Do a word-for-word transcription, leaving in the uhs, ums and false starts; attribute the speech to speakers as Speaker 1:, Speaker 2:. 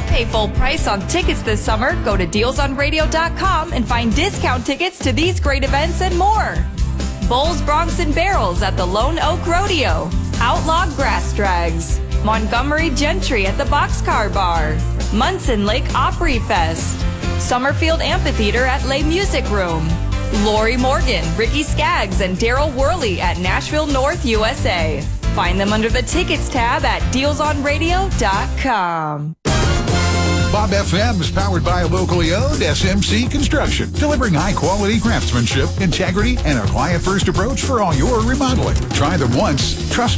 Speaker 1: Pay full price on tickets this summer. Go to deals on radio dot com and find discount tickets to these great events and more. Bulls, Broncs, and Barrels at the Lone Oak Rodeo. Outlaw Grass Drags. Montgomery Gentry at the Boxcar Bar. Munson Lake Opry Fest. Summerfield Amphitheater at Les Music Room. Lori Morgan, Ricky Skaggs, and Daryl Worley at Nashville North, U S A. Find them under the Tickets tab at deals on radio dot com.
Speaker 2: Bob F M is powered by a locally owned S M C Construction, delivering high-quality craftsmanship, integrity, and a client-first approach for all your remodeling. Try them once, trust